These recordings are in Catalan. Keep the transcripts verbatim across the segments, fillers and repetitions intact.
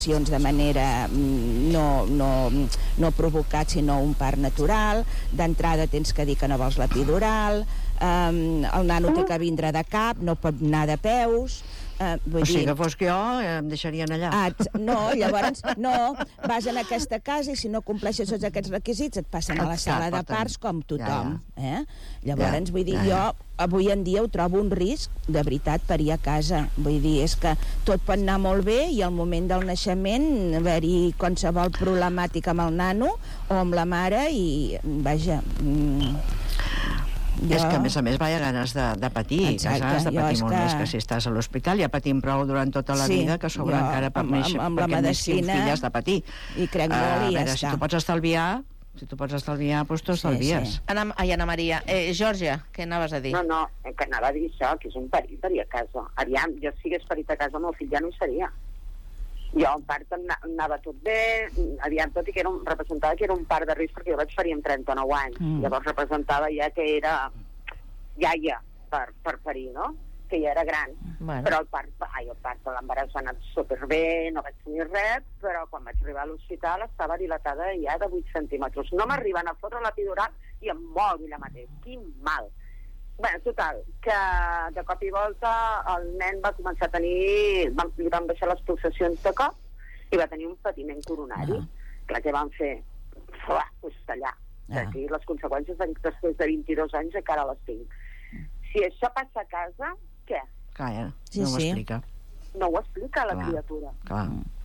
de manera no, no, no provocat, sinó un part natural. D'entrada tens que dir que no vols l'epidural, um, el nano té que vindre de cap, no pot anar de peus. Uh, vull o sigui, dir... que fos que jo em deixarien allà. Ah, no, llavors, no, vas en aquesta casa i si no compleixes tots aquests requisits et passen a la sala de parts com tothom. Eh? Llavors, vull dir, jo avui en dia ho trobo un risc, de veritat, per ir a casa. Vull dir, és que tot pot anar molt bé i al moment del naixement haver-hi qualsevol problemàtica amb el nano o amb la mare i, vaja... Mm, Jo... És que, a més a més, vaya ganes de, de patir. Exacte, que has de patir molt que... més que si estàs a l'hospital. Ja patim prou durant tota la sí, vida, que sobre jo, encara per néixer, amb, amb perquè medicina, fill has de patir. I crec molt uh, i ja veure, està. Si tu pots estalviar, si tu pots estalviar, doncs tu estalvies. Sí, sí. Anna, ai, Anna Maria. Eh, Georgia, què anaves a dir? No, no, que anava a dir això, que és un perill per ir a casa. Aviam, jo si hagués parit a casa, el meu fill ja no hi seria. Jo en part anava tot bé, aviam, tot i que era un, representava que era un part de risc perquè jo vaig parir amb trenta-nou anys, mm. llavors representava ja que era iaia per, per parir, no? Que ja era gran, bueno. Però el part, ai, el part de l'embaràs va anar superbé, no vaig tenir res, però quan vaig arribar a l'hospital estava dilatada ja de vuit centímetres. No m'arriben a fotre l'epidural i em moro allà mateix. Quin mal! Bé, total, que de cop i volta el nen va començar a tenir... Van, li van baixar les pulsacions de cop i va tenir un patiment coronari. Ah. Clar, que van fer? Fuà, pues tallar. Ah. Aquí les conseqüències de, després de vint-i-dos anys encara les tinc. Si això passa a casa, què? Calla, sí, no ho sí. explica. No ho explica la clar, criatura. Clar.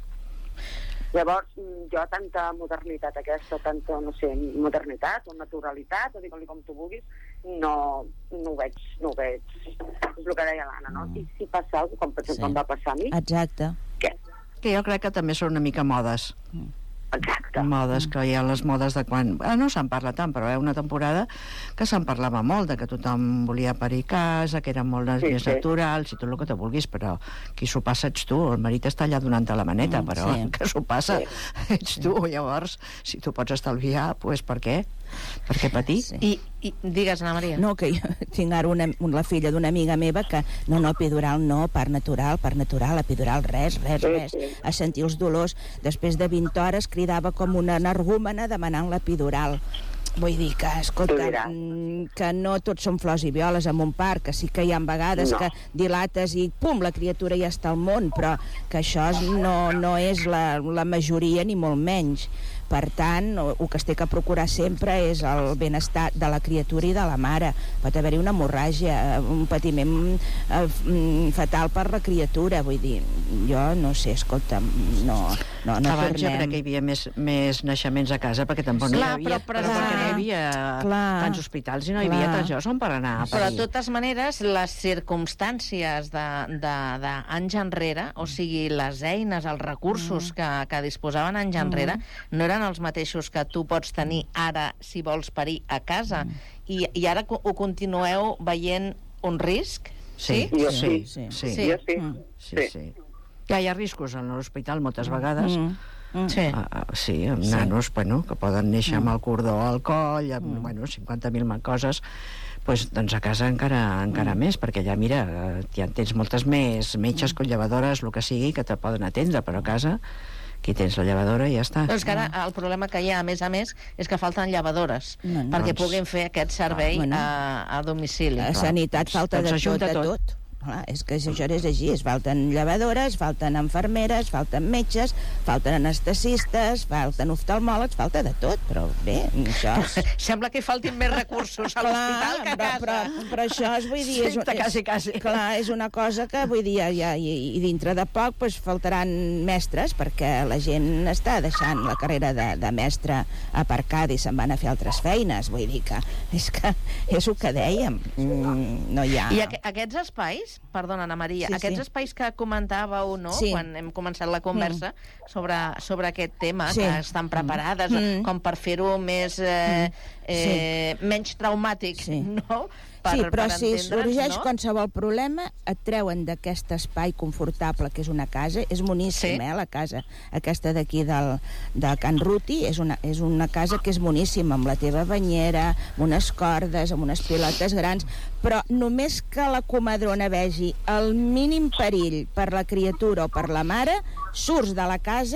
Llavors, jo tanta modernitat aquesta, tanta, no sé, modernitat o naturalitat, o digue-li com tu vulguis, no, no ho veig, no ho veig. És el que deia l'Anna, no? Mm. I si passa alguna cosa, com per exemple sí. va passar a mi... Exacte. Què? Que jo crec que també són una mica modes. Mm. Exacte. Modes, que hi ha les modes de quan... Ah, no se'n parla tant, però hi ha una temporada que se'n parlava molt, de que tothom volia parir a casa, que era molt sí, més sí. natural, si tu el que te vulguis, però qui s'ho passa ets tu, el marit està allà donant-te la maneta, mm, però sí. que s'ho passa sí. ets tu, llavors, si tu pots estalviar, doncs pues, per què? Per què patir? Sí. I, I digues, Anna Maria. No, que jo tinc ara una, la filla d'una amiga meva que no, no, epidural no, part natural, part natural, epidural, res, res, res. Sí, sí. A sentir els dolors. Després de vint hores cridava com una energúmena demanant l'epidural. Vull dir que, escolta, que no tots són flors i violes en un parc, que sí que hi ha vegades no. que dilates i pum, la criatura ja està al món, però que això no, no és la, la majoria ni molt menys. Per tant, el que es té que procurar sempre és el benestar de la criatura i de la mare. Pot haver-hi una hemorràgia, un patiment eh, fatal per la criatura, vull dir, jo no sé, escolta, no, no, no abans tornem. Jo crec que hi havia més, més naixements a casa, perquè tampoc clar, no hi havia, però, però, però clar, perquè no hi havia clar, tants hospitals i no hi havia tants llocs on per anar a però parir. de totes maneres, les circumstàncies d'anys enrere, o sigui, les eines, els recursos mm. que, que disposaven anys enrere, mm. no eren els mateixos que tu pots tenir ara si vols parir a casa mm. I, i ara ho continueu veient un risc? Sí, sí, sí, sí, sí. sí. Jo sí. Mm. sí, sí. Ja hi ha riscos en l'hospital moltes vegades mm. Mm. Sí. Uh, uh, sí, amb sí. nanos bueno, que poden néixer mm. amb el cordó al coll, amb mm. bueno, cinquanta mil coses, pues, doncs a casa encara, encara mm. més, perquè ja mira, ja tens moltes més metges, mm. llevadores, el que sigui, que te poden atendre, però a casa aquí tens la llevadora i ja està. Però és que ara el problema que hi ha, a més a més, és que falten llevadores, no, no, perquè doncs, puguin fer aquest servei ah, bueno, a, a domicili. A sanitat falta de tot, de tot. tot. Clar, és que això és així, es falten llevadores, falten infermeres, falten metges, falten anestesistes, falten oftalmòlegs, falta de tot, però bé, això és... Sembla que faltin més recursos a l'hospital que a casa. Però, però, però això és, vull dir, és, sí, quasi, quasi. És, clar, és una cosa que, vull dir, ja, i, i dintre de poc pues, faltaran mestres, perquè la gent està deixant la carrera de, de mestre aparcada i se'n van a fer altres feines, vull dir que és que és el que dèiem, mm, no hi ha... I aqu aquests espais, perdona, Anna Maria, sí, aquests sí. espais que comentàveu, no?, sí. quan hem començat la conversa mm. sobre, sobre aquest tema, sí. que estan preparades mm. com per fer-ho més eh, mm. eh, sí. menys traumàtic, sí. no?, per, sí, però per si sorgeix no? qualsevol problema, et treuen d'aquest espai confortable que és una casa. És moníssim, sí. eh, la casa aquesta d'aquí del, de Can Ruti. És una, és una casa que és moníssima, amb la teva banyera, amb unes cordes, amb unes pilotes grans, però només que la comadrona vegi el mínim perill per la criatura o per la mare, surts de la casa